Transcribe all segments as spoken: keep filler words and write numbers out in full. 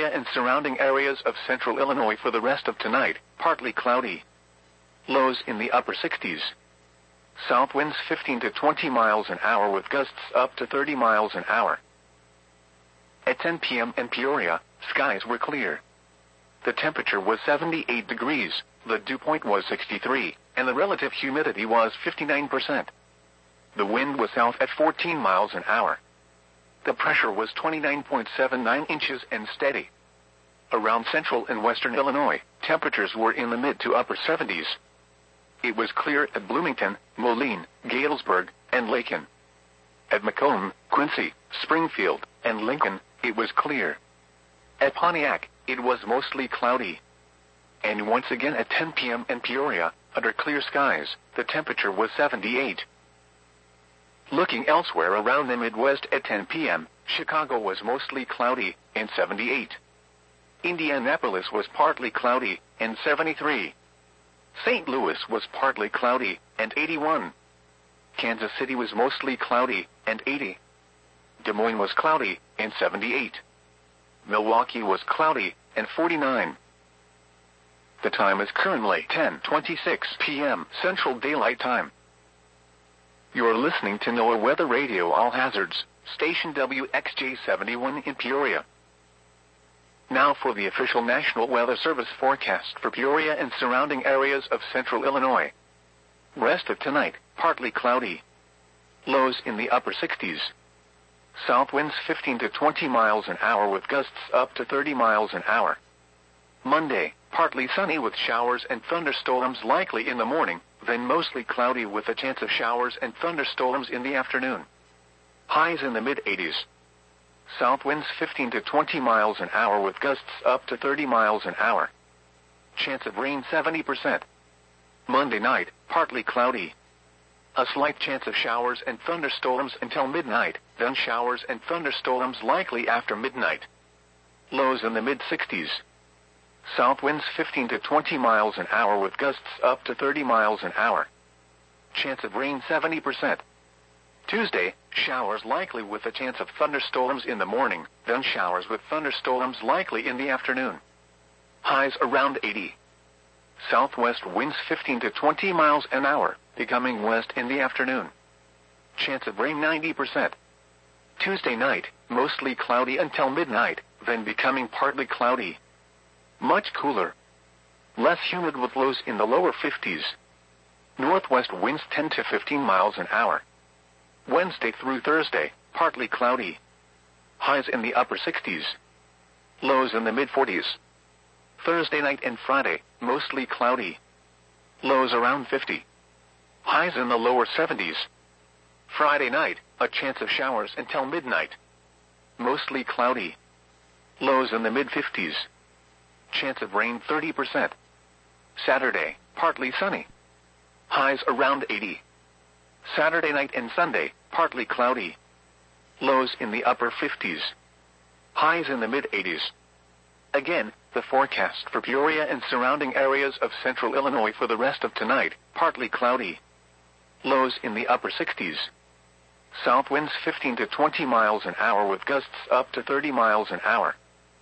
Peoria and surrounding areas of central Illinois for the rest of tonight, partly cloudy. Lows in the upper sixties. South winds fifteen to twenty miles an hour with gusts up to thirty miles an hour. At ten p m in Peoria, skies were clear. The temperature was seventy-eight degrees, the dew point was sixty-three, and the relative humidity was fifty-nine percent. The wind was south at fourteen miles an hour. The pressure was twenty-nine point seven nine inches and steady. Around central and western Illinois, temperatures were in the mid to upper seventies. It was clear at Bloomington, Moline, Galesburg, and Lakin. At Macomb, Quincy, Springfield, and Lincoln, it was clear. At Pontiac, it was mostly cloudy. And once again at ten p m in Peoria, under clear skies, the temperature was seventy-eight. Looking elsewhere around the Midwest at ten p m, Chicago was mostly cloudy, and seventy-eight. Indianapolis was partly cloudy, and seventy-three. Saint Louis was partly cloudy, and eighty-one. Kansas City was mostly cloudy, and eighty. Des Moines was cloudy, and seventy-eight. Milwaukee was cloudy, and forty-nine. The time is currently ten twenty-six p m Central Daylight Time. You are listening to NOAA Weather Radio All Hazards, station W X J seventy-one in Peoria. Now for the official National Weather Service forecast for Peoria and surrounding areas of central Illinois. Rest of tonight, partly cloudy. Lows in the upper sixties. South winds fifteen to twenty miles an hour with gusts up to thirty miles an hour. Monday, partly sunny with showers and thunderstorms likely in the morning, then mostly cloudy with a chance of showers and thunderstorms in the afternoon. Highs in the mid-eighties. South winds fifteen to twenty miles an hour with gusts up to thirty miles an hour. Chance of rain seventy percent. Monday night, partly cloudy. A slight chance of showers and thunderstorms until midnight, then showers and thunderstorms likely after midnight. Lows in the mid-sixties. South winds fifteen to twenty miles an hour with gusts up to thirty miles an hour. Chance of rain seventy percent. Tuesday, showers likely with a chance of thunderstorms in the morning, then showers with thunderstorms likely in the afternoon. Highs around eighty. Southwest winds fifteen to twenty miles an hour, becoming west in the afternoon. Chance of rain ninety percent. Tuesday night, mostly cloudy until midnight, then becoming partly cloudy. Much cooler. Less humid with lows in the lower fifties. Northwest winds ten to fifteen miles an hour. Wednesday through Thursday, partly cloudy. Highs in the upper sixties. Lows in the mid-forties. Thursday night and Friday, mostly cloudy. Lows around fifty. Highs in the lower seventies. Friday night, a chance of showers until midnight. Mostly cloudy. Lows in the mid-fifties. Chance of rain thirty percent. Saturday, partly sunny. Highs around eighty. Saturday night and Sunday, partly cloudy. Lows in the upper fifties. Highs in the mid-eighties. Again, the forecast for Peoria and surrounding areas of central Illinois for the rest of tonight, partly cloudy. Lows in the upper sixties. South winds fifteen to twenty miles an hour with gusts up to thirty miles an hour.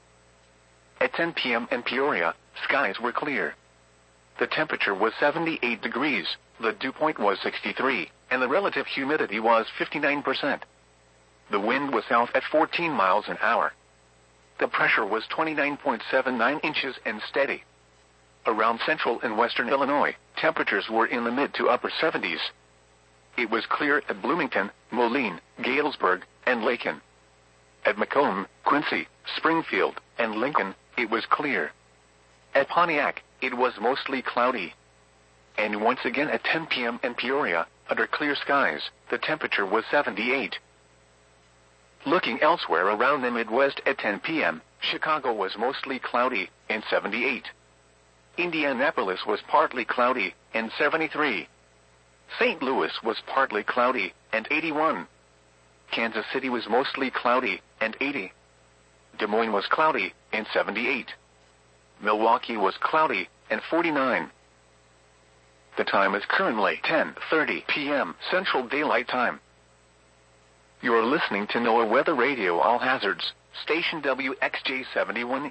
At ten p m in Peoria, skies were clear. The temperature was seventy-eight degrees, the dew point was sixty-three, and the relative humidity was fifty-nine percent. The wind was south at fourteen miles an hour. The pressure was twenty-nine point seven nine inches and steady. Around central and western Illinois, temperatures were in the mid to upper seventies. It was clear at Bloomington, Moline, Galesburg, and Lakin. At Macomb, Quincy, Springfield, and Lincoln, it was clear. At Pontiac, it was mostly cloudy. And once again at ten p m in Peoria, under clear skies, the temperature was seventy-eight. Looking elsewhere around the Midwest at ten p m, Chicago was mostly cloudy, and seventy-eight. Indianapolis was partly cloudy, and seventy-three. Saint Louis was partly cloudy, and eighty-one. Kansas City was mostly cloudy, and eighty. Des Moines was cloudy, and seventy-eight. Milwaukee was cloudy, and forty-nine. The time is currently ten thirty p m Central Daylight Time. You are listening to NOAA Weather Radio All Hazards, station W X J seventy-one